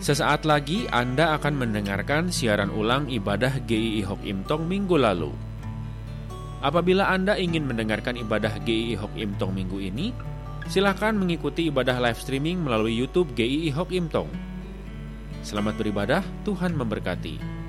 Sesaat lagi Anda akan mendengarkan siaran ulang ibadah GII Hok Im Tong minggu lalu. Apabila Anda ingin mendengarkan ibadah GII Hok Im Tong minggu ini, silakan mengikuti ibadah live streaming melalui YouTube GII Hok Im Tong. Selamat beribadah, Tuhan memberkati.